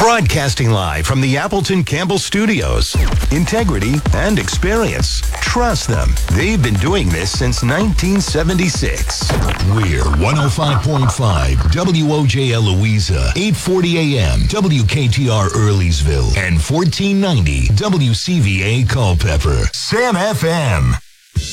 Broadcasting live from the Appleton Campbell Studios. Integrity and experience. Trust them. They've been doing this since 1976. We're 105.5 WOJL Louisa, 840 AM WKTR Earleysville, and 1490 WCVA Culpeper. Sam FM.